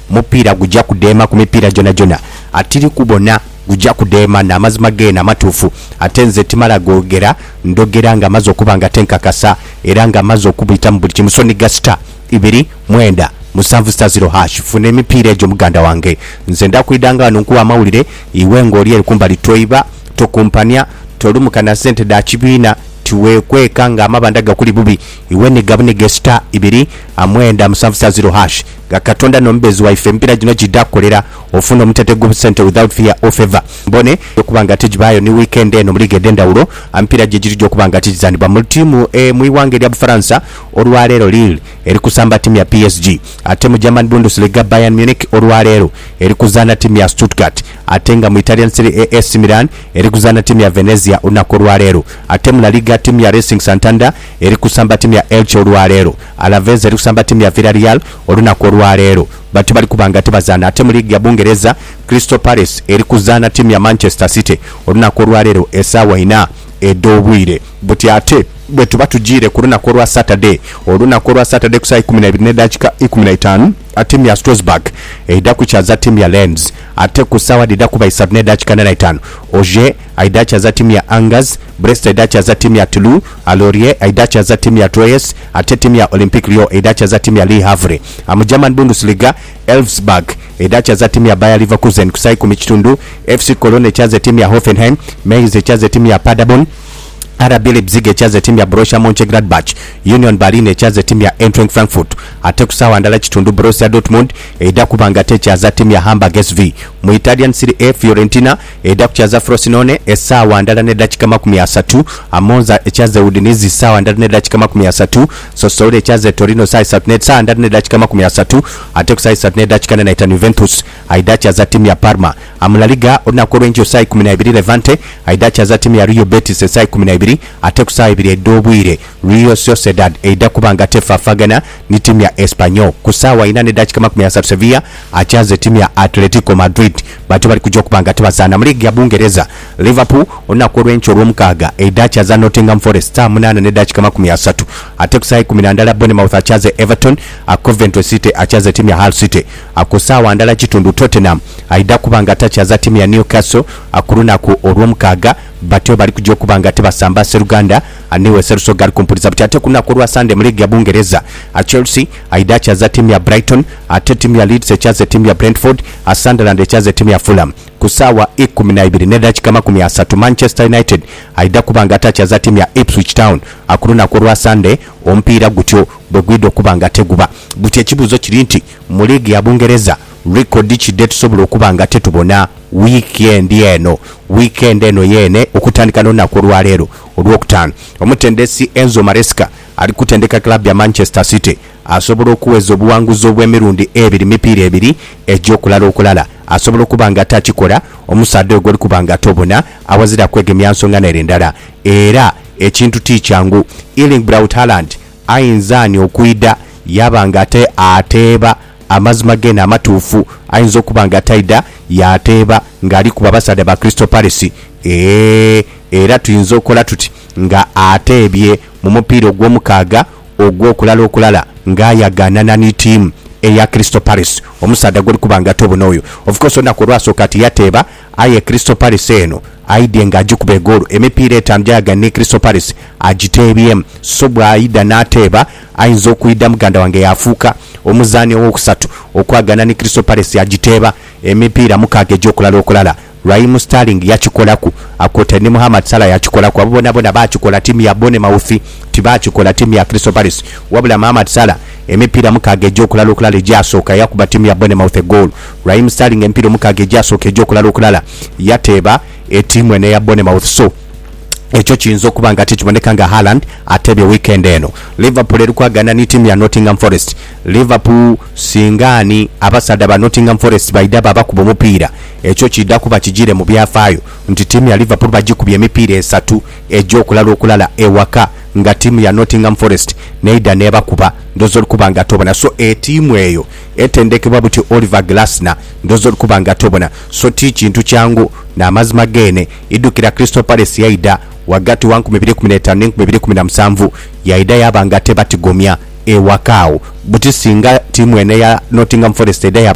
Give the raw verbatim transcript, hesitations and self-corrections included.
mupiira gujja kudeema ku mipiira jona jona atiri kubona gujja kudeema na amazima gena matuufu ate nze timala googera ndogera nga amaze okuba nga tenkakasa era nga amaze okubuyita mu buli kimu so niga star ibiri mwenda musanvu star zero hash funa emipiira egyo muganda wange nze ndakwidanga wano nkuwa amawulire iwe ng'oli eri kumbali toyiba tokumpanya tolumukana sente da kibiina tiwekweka nga amabanda gakuli bubi iwe nigabunige star ibiri amwenda musanvu star zero hash gakatonda nombezi waife mpira gino gidakolera ofuna omutete gw'obusente without fear or favor mbone okubanga tegibayo ni weekend eno muri gede ndawulo ampira gye giri gyokubanga tigizanibwa mu tiimu e mu iwange lya Bufaransa olwaleero Lille eri kusamba timu ya P S G ate mu German Bundesliga Bayern Munich olwaleero eri kuzana timu ya Stuttgart ate nga mu Italian Serie A A C Milan eri kuzana timu ya Venezia olunaku olwaleero ate mu La Liga timu ya Racing Santander eri kusamba timu ya Elche olwaleero Alaves eri kusamba timu ya Villarreal olunaku olwaleero bati bali kubanga tebazana ate mu ligi ya Bungereza Crystal Palace eri kuzana timu ya Manchester City olunaku olwaleero esaawa ina edobwire buti ate bwe tuba tujire ku lunaku olwa Saturday olunaku olwa Saturday ku saa ikumi na ibiri n'eddakiika ikumi na itaano timu ya Strasbourg eida kuchaza timu ya Lens ate ku sawa dida kuba isatu n'eddakiika ana na itaano Oje aida chaza timu ya Angers Brest aida chaza timu ya Toulouse Lorient aida chaza timu ya Troyes ate timu ya Olympique Lyon aida chaza timu ya Le Havre amu German Bundesliga Elfsberg aida chaza timu ya Bayer Leverkusen ku saa ikumi kitundu F C Cologne chaza timu ya Hoffenheim Mainz chaza timu ya Paderborn R B Leipzig echaze timu ya Borussia Mönchengladbach Union Berlin echaze timu ya Eintracht Frankfurt ate kusawa ndala kitundu Borussia Dortmund eda kubanga techaza timu ya Hamburg S V mu Italian Serie A Fiorentina eda kuchaza Frosinone esawa ndala n'eddakiika makumi asatu Monza echaze Udinese sawa ndala n'eddakiika makumi asatu Sassuolo echaze Torino saa isatu n'esaa ndala n'eddakiika makumi asatu ate ku saa isatu n'eddakiika ana na itaano Juventus aida chaza timu ya Parma mu La Liga olunaku olw'enkyo saa ikumi na ibiri Levante aida chaza timu ya Real Betis saa ikumi na ibiri ate ku saa ibiri edobwire Real Sociedad eida kubanga tefafagana ni timu ya Espanyol ku saawa ina n'eddakiika makumi asatu Sevilla achaze timu ya Atletico Madrid bati bali kujja kubanga tebazana mu ligi ya Bungereza Liverpool olunaku olw'enkyo olw'omukaaga eida chaza Nottingham Forest saa munaana n'eddakiika makumi asatu ate ku saa ikumi na ndala Bournemouth achaze Everton Coventry City achaze timu ya Hull City ku saawa ndala kitundu Tottenham aida kubanga tachaza timu ya Newcastle akulunaku olw'omukaaga batyo bali kujja kubanga tebasamba Seruganda aniwe seruso gali kumpuliza buti ate kunaku olwa Sunday mu ligi ya Bungereza Chelsea aida chaza timu ya Brighton ate timu ya Leeds echaze timu ya Brentford Sunderland echaze timu ya Fulham ku saawa ikumi na ibiri n'eddakiika makumi asatu Manchester United aida kubanga tachaza timu ya Ipswich Town akulunaku olwa Sunday omupiira gutyo bwe gwidde okubanga teguba buti ekibuuzo kiri nti mu ligi ya Bungereza record kidde tusobola okubanga tetubona weekend eno weekend eno yene okutandika n'olunaku olwaleero olwokutaano omutendesi Enzo Maresca ali kutendeka club ya Manchester City asobola okuweza obuwanguzi obw'emirundi ebiri mipiira ebiri egy'okulala okulala asobola okubanga takikola omusadde ogwo likubanga tobona awazira kwegemya nsonga nere endala era ekintu tikyangu Erling Braut Haaland ayinzaani okuyida yabanga ate ateeba amazima gena amatuufu ayinza okubanga taida yateeba ng'ali ku babasada ba Crystal Palace ee era tuyinza okukola tuti nga ateebye mu mupiira ogw'omukaaga ogw'okulala okulala ng'ayaganana ne tiimu eya Crystal Palace omusada gwe likubanga tobona oyo of course olunaku olwasooka ati yateeba aye Crystal Palace eno aidye ng'agikuba egoolo emipiira etaano gyayagana ne Crystal Palace agiteebyemu so bw'ayida n'ateeba ayinza okuyida muganda wange yafuuka omuzaani ow'okusatu okwagana ne Crystal Palace agiteeba emipiira mukaaga egy'okulala okulala Raheem Sterling yakikolaku akota ne Mohamed Salah yakikolaku abo bona bona bakikola timu ya Bournemouth tibakikola timu ya Crystal Palace wabula Mohamed Salah emipiira mukaaga egy'okulala okulala egyasooka yakuba timu ya Bournemouth egoolo Raheem Sterling emipiira mukaaga egyasooka egy'okulala okulala yateeba etiimu eno eya Bournemouth so ekyo kiyinza okuba nga tekiboneka nga Haaland atebye weekend eno Liverpool eri kwagana ne tiimu ya Nottingham Forest Liverpool singaani abasada ba Nottingham Forest baida babakuba omupiira ekyo kidda kuba kijire mu byafaayo nti tiimu ya Liverpool bagikubye emipiira esatu egy'okulala okulala ewaka nga tiimu ya Nottingham Forest neida nebakuba ndozo likuba nga tobona so etiimu eyo etendekebwa buti Oliver Glasner ndozo likuba nga tobona so ti kintu kyangu n'amazima gene idukira Crystal Palace yaida wagati wa nkumi bbiri kumi n'etaano n'enkumi bbiri kumi na musanvu yaida yabanga tebatigomya ewakaawo buti singa tiimu ene ya Nottingham Forest eda